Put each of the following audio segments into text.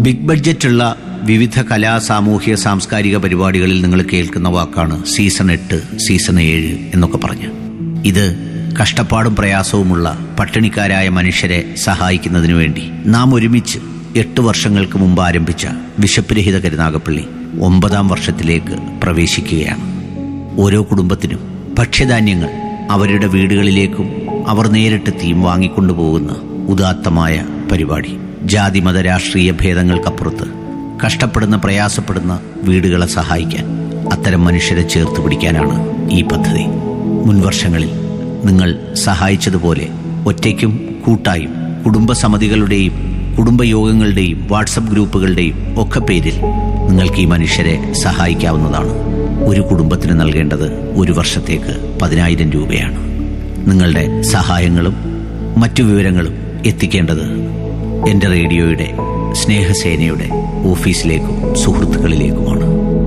Big ബഡ്ജറ്റുള്ള വിവിധ കലാ, സാമൂഹ്യ, സാംസ്കാരിക പരിപാടികളിൽ നിങ്ങൾ കേൾക്കുന്ന വാക്കാണ് സീസൺ 8, സീസൺ 7 എന്നൊക്കെ പറഞ്ഞ്. ഇത് കഷ്ടപ്പാടും പ്രയാസവുമുള്ള പട്ടിണിക്കാരായ മനുഷ്യരെ സഹായിക്കുന്നതിനു വേണ്ടി നാം ഒരുമിച്ച് 8 വർഷങ്ങൾക്ക് മുമ്പ് ആരംഭിച്ച വിശപ്പ് രഹിത കരുനാഗപ്പള്ളി 9ാം വർഷത്തിലേക്ക് പ്രവേശിക്കുകയാണ്. ഓരോ കുടുംബത്തിനും ഭക്ഷ്യധാന്യങ്ങൾ അവരുടെ വീടുകളിലേക്കും അവർ നേരിട്ടെത്തിയും വാങ്ങിക്കൊണ്ടുപോകുന്ന ഉദാത്തമായ പരിപാടി. ജാതി, മത, രാഷ്ട്രീയ ഭേദങ്ങൾക്കപ്പുറത്ത് കഷ്ടപ്പെടുന്ന, പ്രയാസപ്പെടുന്ന വീടുകളെ സഹായിക്കാൻ, അത്തരം മനുഷ്യരെ ചേർത്ത് പിടിക്കാനാണ് ഈ പദ്ധതി. മുൻവർഷങ്ങളിൽ നിങ്ങൾ സഹായിച്ചതുപോലെ ഒറ്റയ്ക്കും കൂട്ടായും കുടുംബസമിതികളുടെയും കുടുംബയോഗങ്ങളുടെയും വാട്സപ്പ് ഗ്രൂപ്പുകളുടെയും ഒക്കെ പേരിൽ നിങ്ങൾക്ക് ഈ മനുഷ്യരെ സഹായിക്കാവുന്നതാണ്. ഒരു കുടുംബത്തിന് നൽകേണ്ടത് ഒരു വർഷത്തേക്ക് 10,000 രൂപയാണ്. നിങ്ങളുടെ സഹായങ്ങളും മറ്റു വിവരങ്ങളും എത്തിക്കേണ്ടത് എൻ്റെ റേഡിയോയുടെ സ്നേഹസേനയുടെ ഓഫീസിലേക്കും സുഹൃത്തുക്കളിലേക്കുമാണ്.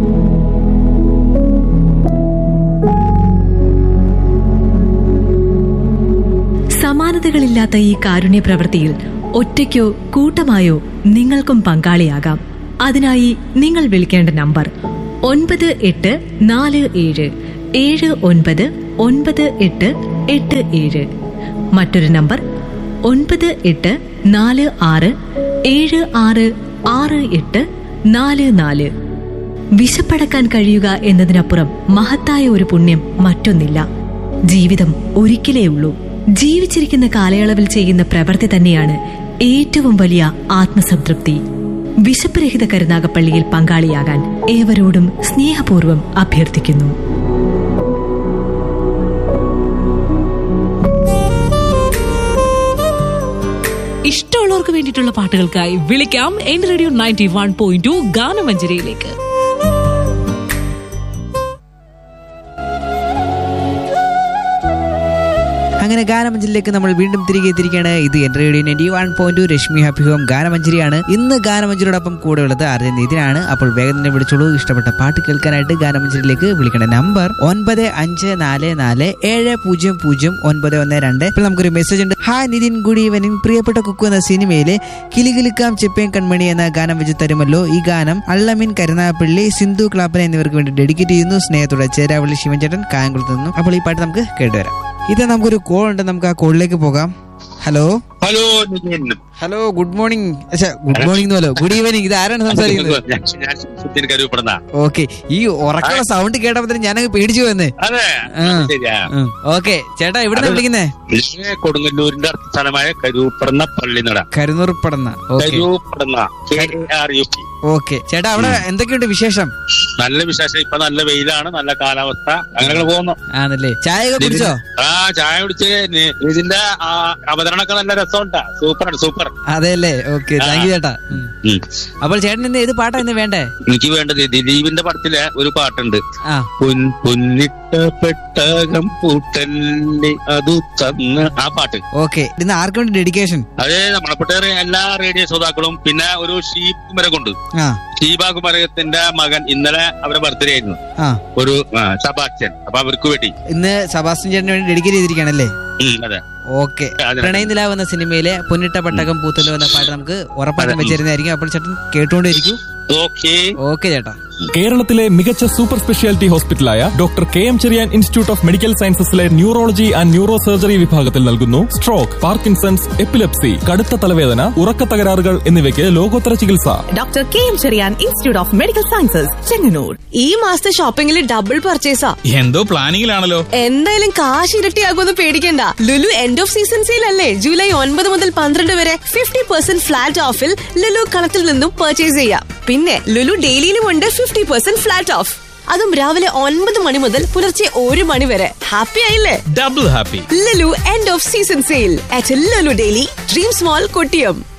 സമാനതകളില്ലാത്ത ഈ കാരുണ്യ പ്രവൃത്തിയിൽ ഒറ്റയ്ക്കോ കൂട്ടമായോ നിങ്ങൾക്കും പങ്കാളിയാകാം. അതിനായി നിങ്ങൾ വിളിക്കേണ്ട നമ്പർ 9847999887. മറ്റൊരു നമ്പർ 9846766844. വിശപ്പടക്കാൻ കഴിയുക എന്നതിനപ്പുറം മഹത്തായ ഒരു പുണ്യം മറ്റൊന്നില്ല. ജീവിതം ഒരിക്കലേ ഉള്ളൂ. ജീവിച്ചിരിക്കുന്ന കാലയളവിൽ ചെയ്യുന്ന പ്രവൃത്തി തന്നെയാണ് ഏറ്റവും വലിയ ആത്മസംതൃപ്തി. വിശപ്പ് രഹിത കരുനാഗപ്പള്ളിയിൽ പങ്കാളിയാകാൻ ഏവരോടും സ്നേഹപൂർവ്വം അഭ്യർത്ഥിക്കുന്നു. ഇഷ്ടമുള്ളവർക്ക് വേണ്ടിയിട്ടുള്ള പാട്ടുകൾക്കായി വിളിക്കാം എന്റെ റേഡിയോ 91.2 ഗാനമഞ്ജരിയിലേക്ക്. അങ്ങനെ ഗാനമഞ്ജരിയിലേക്ക് നമ്മൾ വീണ്ടും തിരികെ എത്തിയിരിക്കുകയാണ്. ഇത് എൻ്റെ റേഡിയോ 91.2 രശ്മി ഹാപ്പി ഹോം ഗാനമഞ്ജരിയാണ്. ഇന്ന് ഗാനമഞ്ജരിയോടൊപ്പം കൂടെ ഉള്ളത് ആർജെ നിതിനാണ്. അപ്പോൾ വേഗം തന്നെ വിളിച്ചോളൂ. ഇഷ്ടപ്പെട്ട പാട്ട് കേൾക്കാനായിട്ട് ഗാനമഞ്ജരിയിലേക്ക് വിളിക്കേണ്ട നമ്പർ 9544700912. ഇപ്പോൾ നമുക്കൊരു മെസ്സേജ് ഉണ്ട്. Hi Nitin, good evening. പ്രിയപ്പെട്ട കുക്കു എന്ന സിനിമയിലെ കിലികിലിക്കാം ചെപ്പേൻ കൺമണി എന്ന ഗാനം വെച്ച് തരുമല്ലോ. ഈ ഗാനം അള്ളമീൻ കരുനാഗപ്പള്ളി, സിന്ധു ക്ലാപ്പന എന്നിവർക്ക് വേണ്ടി ഡെഡിക്കേറ്റ് ചെയ്യുന്നു. സ്നേഹത്തോടെ ചേരാവള്ളി ശിവൻചേട്ടൻ, കായംകുളത്ത് നിന്നും. അപ്പോൾ ഈ പാട്ട് നമുക്ക് കേട്ടുവരാം. ഇത് നമുക്കൊരു കോൾ ഉണ്ട്, നമുക്ക് ആ കോളിലേക്ക് പോകാം. Hello hello good morning. Good morning എന്നല്ലോ, good evening. ഇത് ആരാണ് സംസാരിക്കുന്നത്? ഓക്കെ, ഈ ഉറക്കുള്ള സൗണ്ട് കേട്ടപ്പോ ഞാനങ്ങ് പേടിച്ചു വന്നേ. ഓക്കെ ചേട്ടാ, എവിടെ വിളിക്കുന്നേ? കൊടുങ്ങല്ലൂരിന്റെ അടുത്ത സ്ഥലമായ കരൂപ്പടന്ന പള്ളിനട. കരുനൂർപ്പടന്ന. ഓക്കെ ചേട്ടാ, അവിടെ എന്തൊക്കെയുണ്ട് വിശേഷം? നല്ല വിശേഷം. ഇപ്പൊ നല്ല വെയിലാണ്, നല്ല കാലാവസ്ഥ, അങ്ങനെ പോകുന്നു. ആണല്ലേ? ചായ കുടിച്ചോ? ചായ കുടിച്ച്. ഇതിന്റെ അവതരണമൊക്കെ നല്ല രസമുണ്ടാ. സൂപ്പറാണ്, സൂപ്പർ. അതെല്ലേ? ഓക്കെ, താങ്ക് യു ചേട്ടാ. അപ്പോൾ ചേട്ടൻ ഇന്ന് ഏത് പാട്ടാ ഇന്ന് വേണ്ടേ? എനിക്ക് വേണ്ടത് ദിലീപിന്റെ പടത്തിലെ ഒരു പാട്ടുണ്ട്. പൊന്നിട്ട പെട്ടകം പൂട്ടല്ലേ അത് തന്ന്, ആ പാട്ട്. ഓക്കെ, ഇന്ന് ആർക്ക് വേണ്ടി ഡെഡിക്കേഷൻ? അതെ, നമ്മളെപ്പെട്ട എല്ലാ റേഡിയോ ശ്രോതാക്കളും. പിന്നെ ഒരു ഷീബ് കുമരകൊണ്ട്, ഷീബ കുമരകത്തിന്റെ മകൻ ഇന്നലെ അവരുടെ ബർത്ത്ഡേ ആയിരുന്നു, ഒരു സബാസ്റ്റ്യൻ. അപ്പൊ അവർക്ക് വേണ്ടി ഇന്ന് സബാസ്റ്റ്യൻ ചേട്ടന് വേണ്ടി ഡെഡിക്കേറ്റ് ചെയ്തിരിക്കുകയാണല്ലേ? അതെ. ഓക്കെ, പ്രണയനിലാവ് എന്ന സിനിമയിലെ പൊന്നിട്ട പട്ടകം പൂത്തല്ലോ എന്ന പാട്ട് നമുക്ക് ഉറപ്പായിട്ടും വെച്ചിരുന്നതായിരിക്കും. അപ്പോൾ ചേട്ടൻ കേട്ടുകൊണ്ടിരിക്കും. ഓക്കെ ചേട്ടാ. കേരളത്തിലെ മികച്ച super speciality ഹോസ്പിറ്റലായ doctor KM Cherian institute of medical സയൻസസിലെ neurology and neuro surgery വിഭാഗത്തിൽ നൽകുന്നു സ്ട്രോക്ക്, പാർക്കിൻസൺസ്, എപ്പിലെപ്സി, കടുത്ത തലവേദന, ഉറക്ക തകരാറുകൾ എന്നിവയ്ക്ക് ലോകോത്തര ചികിത്സ. Doctor KM Cherian institute of medical sciences, Chengannur. ഈ മാസത്തെ ഷോപ്പിംഗിൽ ഡബിൾ പർച്ചേസാ. എന്തോ പ്ലാനിങ്ങിലാണല്ലോ. എന്തായാലും കാശ് ഇരട്ടിയാകുമെന്ന് പേടിക്കണ്ട. Lulu end off season sale അല്ലേ? ജൂലൈ 9 മുതൽ 12 വരെ 50% ഫ്ലാറ്റ് ഓഫിൽ ലുലു കളത്തിൽ നിന്നും പർച്ചേസ് ചെയ്യാം. പിന്നെ ലുലു ഡെയിലിയിലും ഉണ്ട് 50% ഫ്ലാറ്റ് ഓഫ്. അതും രാവിലെ 9 മണി മുതൽ പുലർച്ചെ 1 മണി വരെ. ഹാപ്പി ആയില്ലേ? Double happy. Lulu end off season sale at Lulu daily, dreams mall, Kottiyam.